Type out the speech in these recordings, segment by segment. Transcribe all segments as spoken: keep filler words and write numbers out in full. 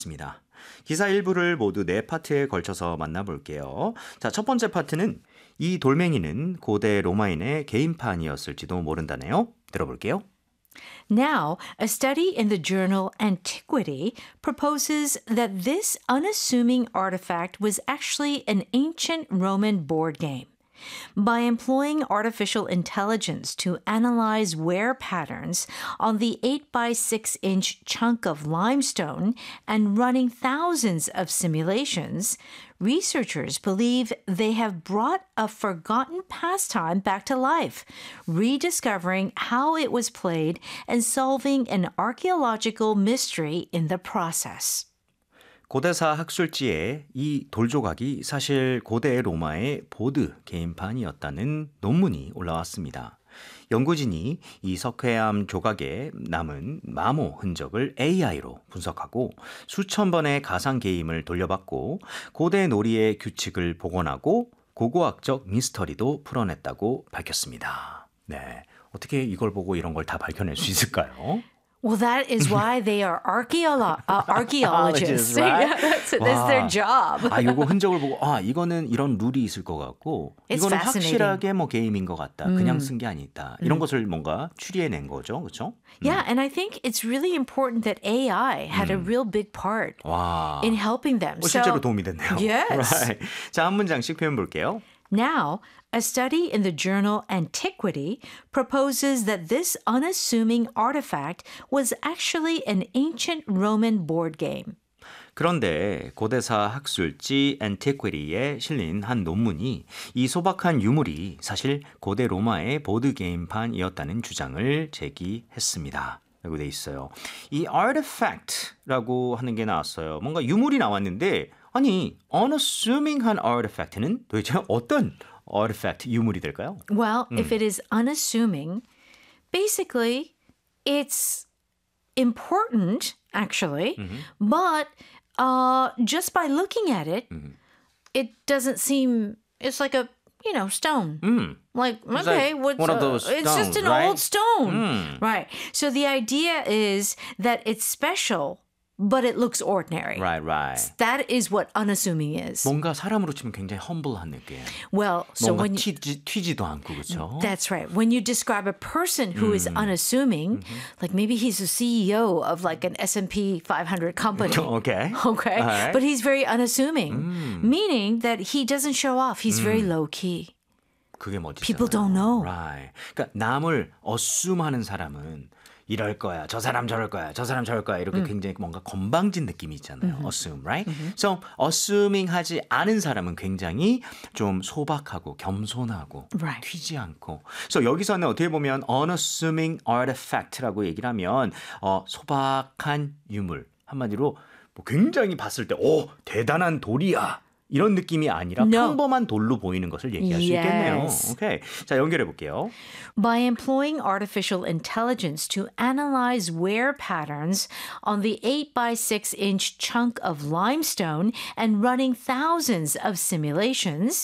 있습니다. 기사 일부를 모두 네 파트에 걸쳐서 만나볼게요. 자, 첫 번째 파트는 이 돌멩이는 고대 로마인의 개인판이었을지도 모른다네요. 들어볼게요. Now, a study in the journal Antiquity proposes that this unassuming artifact was actually an ancient Roman board game. By employing artificial intelligence to analyze wear patterns on the eight by six inch chunk of limestone and running thousands of simulations, researchers believe they have brought a forgotten pastime back to life, rediscovering how it was played and solving an archaeological mystery in the process. 고대사 학술지에 이 돌조각이 사실 고대 로마의 보드 게임판이었다는 논문이 올라왔습니다. 연구진이 이 석회암 조각에 남은 마모 흔적을 에이아이로 분석하고 수천 번의 가상 게임을 돌려받고 고대 놀이의 규칙을 복원하고 고고학적 미스터리도 풀어냈다고 밝혔습니다. 네, 어떻게 이걸 보고 이런 걸 다 밝혀낼 수 있을까요? Well, that is why they are archeolo- uh, archaeologists. Right? that's, that's their job. 아, 요거 흔적을 보고 아, 이거는 이런 룰이 있을 것 같고 It's 이거는 fascinating. 확실하게 뭐 게임인 것 같다. 그냥 쓴 게 아니다. 이런 것을 뭔가 추리해낸 거죠. 그렇죠? Yeah, and I think it's really important that A I had a real big part 와. in helping them. 어, 실제로 도움이 됐네요. Yes. Right. 자, 한 문장씩 표현 볼게요. Now, a study in the journal Antiquity proposes that this unassuming artifact was actually an ancient Roman board game. 그런데 고대사 학술지 Antiquity에 실린 한 논문이 이 소박한 유물이 사실 고대 로마의 보드게임판이었다는 주장을 제기했습니다. 라고 돼 있어요. 이 artifact라고 하는 게 나왔어요. 뭔가 유물이 나왔는데 아니, unassuming한 artifact는 도대체 어떤 artifact 유물이 될까요? Well, if it is unassuming, basically it's important, actually, but uh, just by looking at it, it doesn't seem, it's like a, you know, stone. 음. Like, It's okay, like what's one of uh, those it's just stones, an right? old stone. Mm. Right. So the idea is that it's special, but it looks ordinary. Right, right. That is what unassuming is. 뭔가 사람으로 치면 굉장히 humble한 느낌. Well, so 뭔가 when you, 튀지, 튀지도 않고 그렇죠? that's right. When you describe a person who is unassuming, like maybe he's a C E O of like an S and P five hundred company. Okay. Okay. All right. But he's very unassuming, meaning that he doesn't show off. He's very low key. 그게 멋지잖아요. People don't know. Right. 그러니까 남을 assume하는 사람은 이럴 거야. 저 사람 저럴 거야. 저 사람 저럴 거야. 이렇게 굉장히 뭔가 건방진 느낌이 있잖아요. assume, right? So assuming 하지 않은 사람은 굉장히 좀 소박하고 겸손하고 Right. 튀지 않고. So 여기서는 어떻게 보면 unassuming artifact라고 얘기를 하면 어, 소박한 유물. 한마디로 뭐 굉장히 봤을 때 오, 대단한 돌이야. 이런 느낌이 아니라 No. 평범한 돌로 보이는 것을 얘기할 수 있겠네요. Yes. 오케이. 자, 연결해 볼게요. By employing artificial intelligence to analyze wear patterns on the eight by six inch chunk of limestone and running thousands of simulations,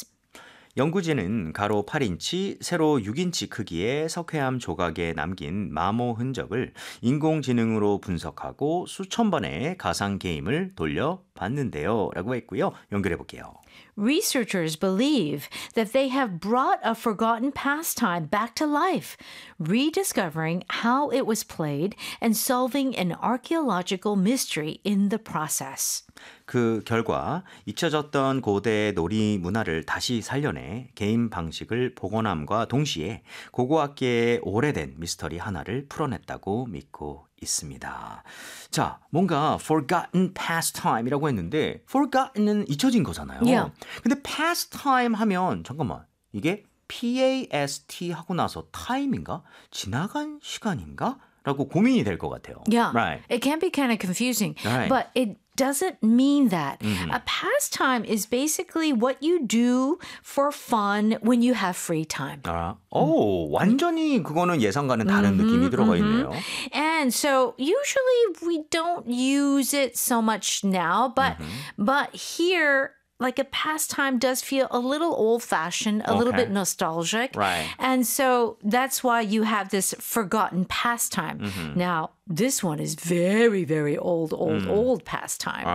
연구진은 가로 팔 인치, 세로 육 인치 크기의 석회암 조각에 남긴 마모 흔적을 인공지능으로 분석하고 수천 번의 가상 게임을 돌려봤는데요. 라고 했고요. 연결해 볼게요. researchers believe that they have brought a forgotten pastime back to life, rediscovering how it was played and solving an archaeological mystery in the process. 그 결과 잊혀졌던 고대 놀이 문화를 다시 살려내 게임 방식을 복원함과 동시에 고고학계의 오래된 미스터리 하나를 풀어냈다고 믿고 있습니다. 자, 뭔가 forgotten pastime이라고 했는데 forgotten은 잊혀진 거잖아요. Yeah. 근데 pastime 하면 잠깐만 이게 P-A-S-T 하고 나서 time인가? 지나간 시간인가? 라고 고민이 될 것 같아요. Yeah, Right. it can be kind of confusing, Right. but it doesn't mean that. A pastime is basically what you do for fun when you have free time. 아, 오, 완전히 그거는 예상과는 다른 느낌이 들어가 있네요. And so usually we don't use it so much now, but but here like a pastime does feel a little old-fashioned, a little Okay. bit nostalgic. Right. And so that's why you have this forgotten pastime. Now, this one is very, very old, old, old pastime.